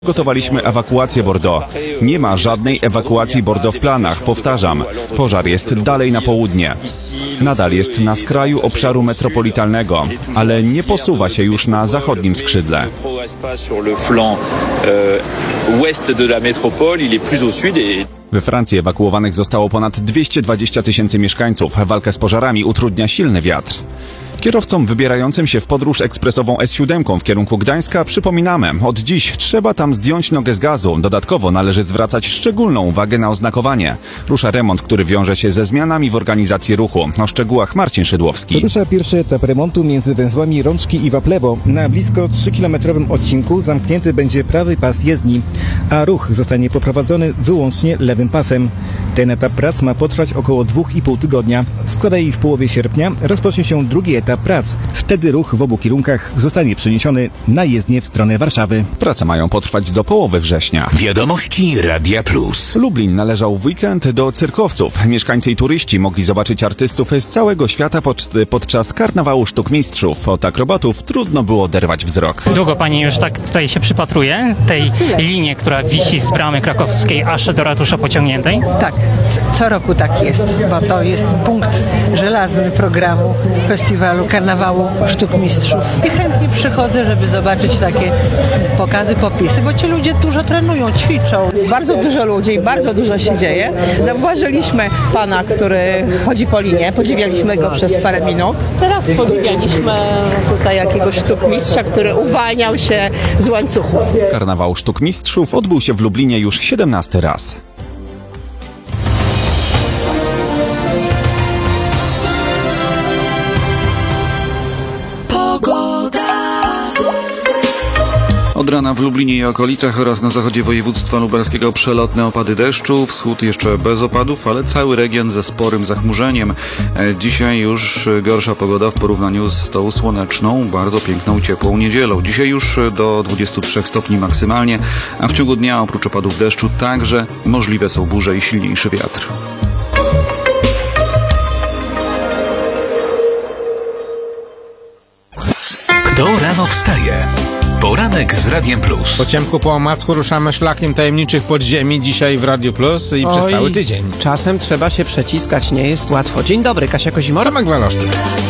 Gotowaliśmy ewakuację Bordeaux. Nie ma żadnej ewakuacji Bordeaux w planach, powtarzam. Pożar jest dalej na południe. Nadal jest na skraju obszaru metropolitalnego, ale nie posuwa się już na zachodnim skrzydle. We Francji ewakuowanych zostało ponad 220 000 mieszkańców. Walkę z pożarami utrudnia silny wiatr. Kierowcom wybierającym się w podróż ekspresową S7 w kierunku Gdańska przypominamy, od dziś trzeba tam zdjąć nogę z gazu. Dodatkowo należy zwracać szczególną uwagę na oznakowanie. Rusza remont, który wiąże się ze zmianami w organizacji ruchu. O szczegółach Marcin Szydłowski. Rusza pierwszy etap remontu między węzłami Rączki i Waplewo. Na blisko 3-kilometrowym odcinku zamknięty będzie prawy pas jezdni, a ruch zostanie poprowadzony wyłącznie lewym pasem. Ten etap prac ma potrwać około 2,5 tygodnia. Z kolei w połowie sierpnia rozpocznie się drugi etap prac. Wtedy ruch w obu kierunkach zostanie przeniesiony na jezdnię w stronę Warszawy. Prace mają potrwać do połowy września. Wiadomości Radia Plus. Lublin należał w weekend do cyrkowców. Mieszkańcy i turyści mogli zobaczyć artystów z całego świata podczas karnawału sztuk mistrzów. Od akrobatów trudno było oderwać wzrok. Długo pani już tak tutaj się przypatruje tej linii, która wisi z bramy krakowskiej aż do ratusza pociągniętej? Tak, co roku tak jest, bo to jest punkt żelazny programu festiwalu karnawału sztuk mistrzów. I chętnie przychodzę, żeby zobaczyć takie pokazy, popisy, bo ci ludzie dużo trenują, ćwiczą. Jest bardzo dużo ludzi, bardzo dużo się dzieje. Zauważyliśmy pana, który chodzi po linie, podziwialiśmy go przez parę minut. Teraz podziwialiśmy tutaj jakiegoś sztukmistrza, który uwalniał się z łańcuchów. Karnawał sztuk mistrzów odbył się w Lublinie już 17 raz. Od rana w Lublinie i okolicach oraz na zachodzie województwa lubelskiego przelotne opady deszczu, wschód jeszcze bez opadów, ale cały region ze sporym zachmurzeniem. Dzisiaj już gorsza pogoda w porównaniu z tą słoneczną, bardzo piękną, ciepłą niedzielą. Dzisiaj już do 23 stopni maksymalnie, a w ciągu dnia oprócz opadów deszczu także możliwe są burze i silniejszy wiatr. Kto rano wstaje? Poranek z Radiem Plus. Po ciemku, po omacku ruszamy szlakiem tajemniczych podziemi dzisiaj w Radiu Plus i przez cały tydzień. Czasem trzeba się przeciskać, nie jest łatwo. Dzień dobry, Kasia Kozimor. Tomek Waloszczyk.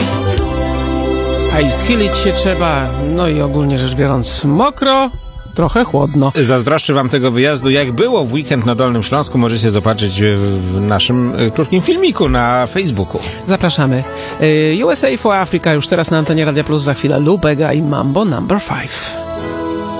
A i schylić się trzeba, no i ogólnie rzecz biorąc mokro, trochę chłodno. Zazdroszczę wam tego wyjazdu. Jak było w weekend na Dolnym Śląsku, możecie zobaczyć w naszym krótkim filmiku na Facebooku. Zapraszamy. USA for Africa już teraz na antenie Radia Plus, za chwilę Lubega i Mambo No. 5.